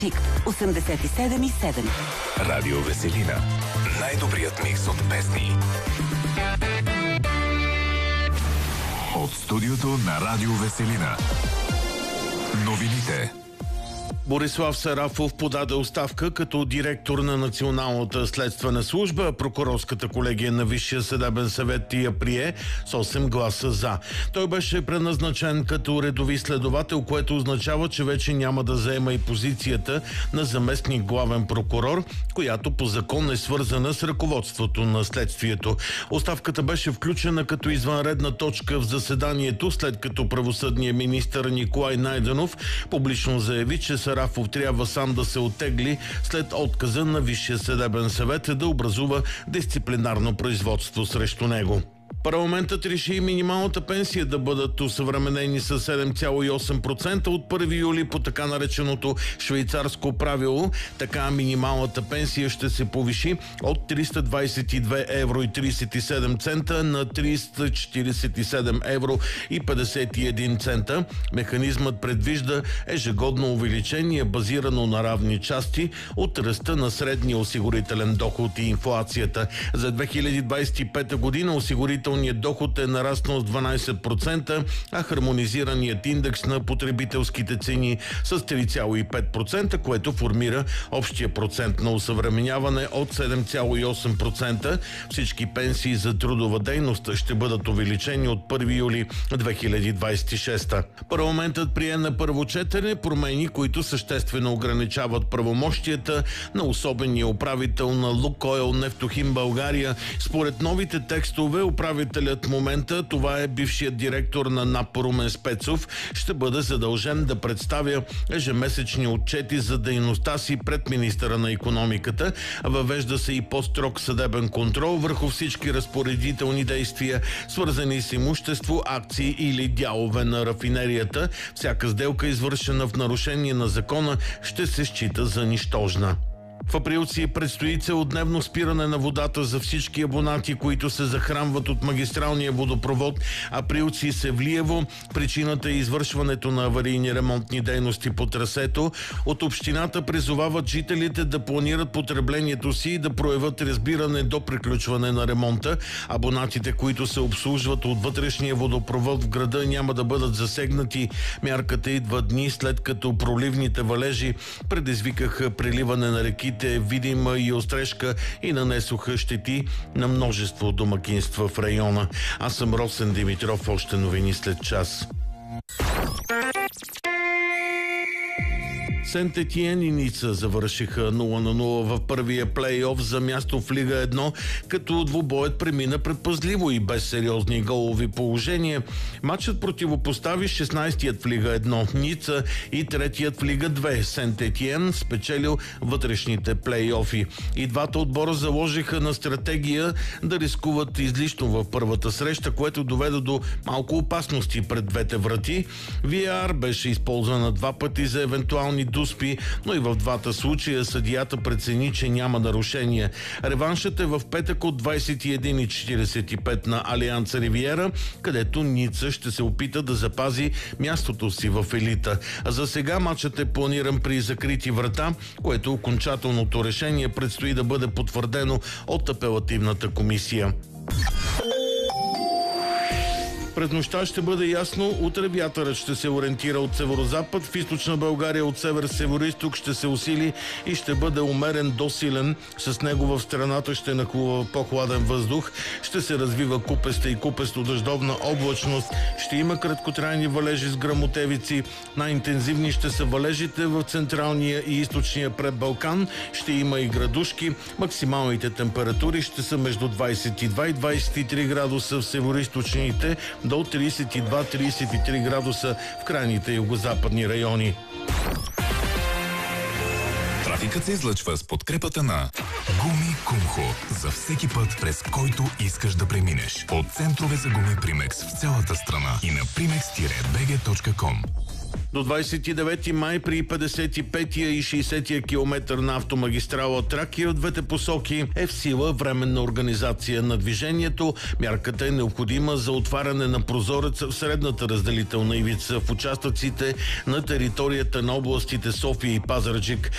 87,7. Радио Веселина. Най-добрият микс от песни. От студиото на Радио Веселина. Новините. Борислав Сарафов подаде оставка като директор на Националната следствена служба. Прокурорската колегия на Висшия съдебен съвет я прие с 8 гласа за. Той беше преназначен като редови следовател, което означава, че вече няма да заема и позицията на заместник главен прокурор, която по закон е свързана с ръководството на следствието. Оставката беше включена като извънредна точка в заседанието, след като правосъдният министър Николай Найденов публично заяви, че Сарафов трябва сам да се оттегли след отказа на Висшия съдебен съвет да образува дисциплинарно производство срещу него. Парламентът реши минималната пенсия да бъдат осъвременени с 7,8% от 1 юли по така нареченото швейцарско правило. Така минималната пенсия ще се повиши от 322 евро и 37 цента на 347 евро и 51 цента. Механизмът предвижда ежегодно увеличение, базирано на равни части от ръста на средния осигурителен доход и инфлацията. За 2025 година осигурителният доход е нараснал с 12%, а хармонизираният индекс на потребителските цени с 3,5%, което формира общия процент на осъвременяване от 7,8%. Всички пенсии за трудова дейност ще бъдат увеличени от 1 юли 2026. Парламентът прие на първо четене промени, които съществено ограничават правомощията на особения управител на Лукойл Нефтохим България. Според новите текстове, управителят в момента, това е бившият директор на НАП Румен Спецов, ще бъде задължен да представя ежемесечни отчети за дейността си пред министъра на икономиката. Въвежда се и по-строг съдебен контрол върху всички разпоредителни действия, свързани с имущество, акции или дялове на рафинерията. Всяка сделка, извършена в нарушение на закона, ще се счита за нищожна. В априлци предстои целодневно спиране на водата за всички абонати, които се захранват от магистралния водопровод Априлци Севлиево. Причината е извършването на аварийни ремонтни дейности по трасето. От общината призовават жителите да планират потреблението си и да проявят разбиране до приключване на ремонта. Абонатите, които се обслужват от вътрешния водопровод в града, няма да бъдат засегнати. Мярката идва дни след като проливните валежи предизвикаха преливане на реките Видим и Острешка и нанесоха щети на множество домакинства в района. Аз съм Росен Димитров, още новини след час. Сент-Етиен и Ница завършиха 0-0 в първия плейоф за място в Лига 1, като двубоят премина предпазливо и без сериозни голови положения. Матчът противопостави 16-тият в Лига 1 Ница и 3-тият в Лига 2 Сент-Етиен, спечелил вътрешните плейофи. И двата отбора заложиха на стратегия да рискуват излишно в първата среща, което доведе до малко опасности пред двете врати. VAR беше използвана два пъти за евентуални дуспи, но и в двата случая съдията прецени, че няма нарушение. Реваншът е в петък от 21:45 на Алианца Ривиера, където Ница ще се опита да запази мястото си в елита. За сега матчът е планиран при закрити врата, което окончателното решение предстои да бъде потвърдено от апелативната комисия. През нощта ще бъде ясно, утре вятърът ще се ориентира от северозапад, в източна България от север-североизток ще се усили и ще бъде умерен до силен. С него в страната ще нахлува по-хладен въздух, ще се развива купеста и купесто-дъждовна облачност, ще има краткотрайни валежи с гръмотевици, най-интензивни ще са валежите в централния и източния предбалкан, ще има и градушки, максималните температури ще са между 22 и 23 градуса в североизточните, до 32-33 градуса в крайните югозападни райони. Трафикът се излъчва с подкрепата на Гуми Кумхо за всеки път, през който искаш да преминеш. От центрове за гуми Примекс в цялата страна и на primex-bg.com. До 29 май при 55-я и 60-я километър на автомагистрала Тракия в двете посоки е в сила временна организация на движението. Мярката е необходима за отваряне на прозореца в средната разделителна ивица в участъците на територията на областите София и Пазарджик.